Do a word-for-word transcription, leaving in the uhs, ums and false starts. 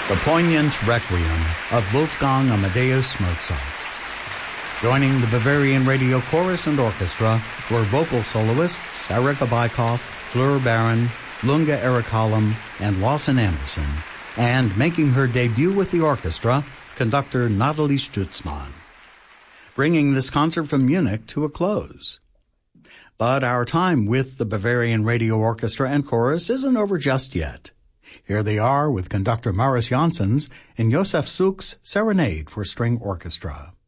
The poignant requiem of Wolfgang Amadeus Mozart. Joining the Bavarian Radio Chorus and Orchestra were vocal soloists Erika Bykhoff, Fleur Baron, Lunga Erikalam, and Lawson Anderson, and making her debut with the orchestra, conductor Nathalie Stutzmann, bringing this concert from Munich to a close. But our time with the Bavarian Radio Orchestra and Chorus isn't over just yet. Here they are with conductor Maris Janssens in Josef Suk's Serenade for String Orchestra.